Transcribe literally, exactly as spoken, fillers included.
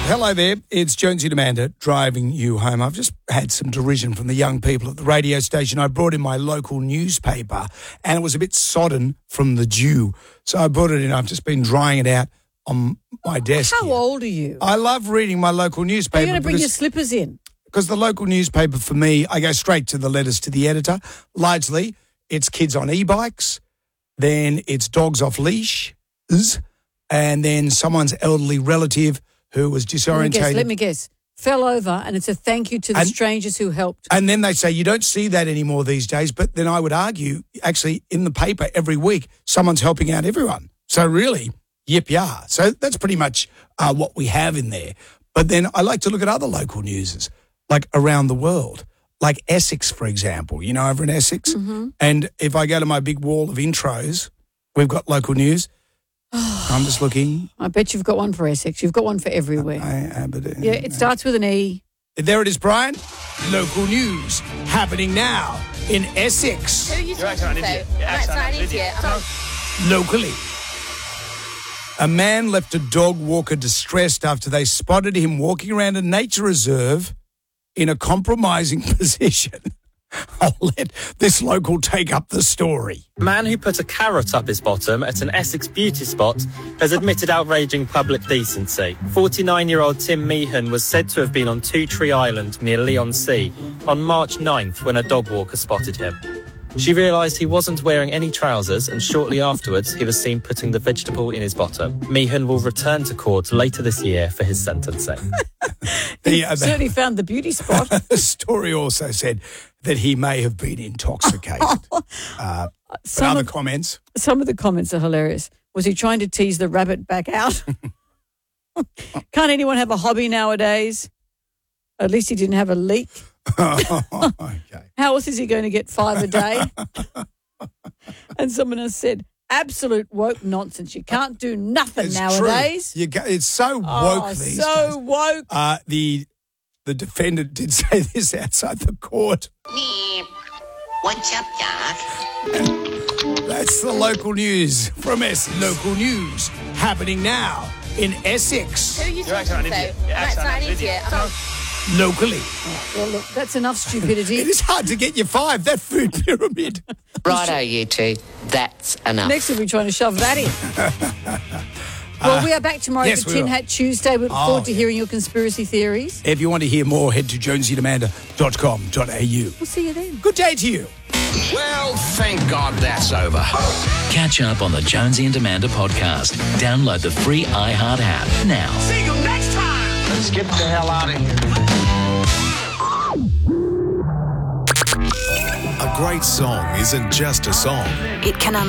Hello there, it's Jonesy and Amanda driving you home. I've just had some derision from the young people at the radio station. I brought in my local newspaper and it was a bit sodden from the dew. So I brought it in. I've just been drying it out on my desk. How here. old are you? I love reading my local newspaper. Are you going to bring because, your slippers in? Because the local newspaper for me, I go straight to the letters to the editor. Largely, it's kids on e-bikes, then it's dogs off leashes, and then someone's elderly relative who was disorientated. Let me guess, let me guess. Fell over and it's a thank you to the and, strangers who helped. And then they say you don't see that anymore these days, but then I would argue actually in the paper every week someone's helping out everyone. So really, yip-yah. So that's pretty much uh, what we have in there. But then I like to look at other local newses, like around the world, like Essex, for example, you know, over in Essex. Mm-hmm. And if I go to my big wall of intros, we've got local news. I'm just looking. I bet you've got one for Essex. You've got one for everywhere. I, Aberdeen. Yeah, it starts with an E. There it is, Brian. Local news happening now in Essex. Who are you talking to? That's not an idiot. Locally. A man left a dog walker distressed after they spotted him walking around a nature reserve in a compromising position. I'll let this local take up the story. Man who put a carrot up his bottom at an Essex beauty spot has admitted outraging public decency. forty-nine-year-old Tim Meehan was said to have been on Two Tree Island near Leigh-on-Sea on March ninth when a dog walker spotted him. She realised he wasn't wearing any trousers and shortly afterwards he was seen putting the vegetable in his bottom. Meehan will return to court later this year for his sentencing. He uh, certainly found the beauty spot. The story also said that he may have been intoxicated. uh, some other of, comments? Some of the comments are hilarious. Was he trying to tease the rabbit back out? Can't anyone have a hobby nowadays? At least he didn't have a leak. Okay. How else is he going to get five a day? And someone has said, absolute woke nonsense. You can't do nothing It's nowadays. True. You go, it's so woke oh, these so days. woke. Uh, the the defendant did say this outside the court. What's up, Doc? That's the local news from S. Local news happening now in Essex. Who are you talking to? That's not an idiot. Locally. Well, look, that's enough stupidity. It is hard to get you five, that food pyramid. Righto, you two. That's enough. Next we'll be trying to shove that in. Well, we are back tomorrow yes, for we Tin will. Hat Tuesday. We look Oh, forward to yeah. hearing your conspiracy theories. If you want to hear more, head to jonesy and amanda dot com dot a u. We'll see you then. Good day to you. Well, thank God that's over. Catch up on the Jonesy and Amanda podcast. Download the free iHeart app now. See you next time. Let's get the hell out of here. A great song isn't just a song. It can unlock